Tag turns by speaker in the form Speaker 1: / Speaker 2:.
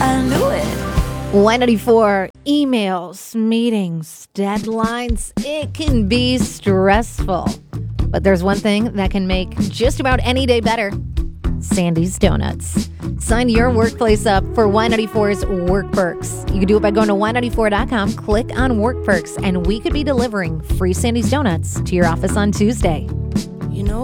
Speaker 1: I knew it.
Speaker 2: Y94, emails, meetings, deadlines, it can be stressful. But there's one thing that can make just about any day better. Sandy's Donuts. Sign your workplace up for Y94's Work Perks. You can do it by going to Y94.com, click on Work Perks, and we could be delivering free Sandy's Donuts to your office on Tuesday.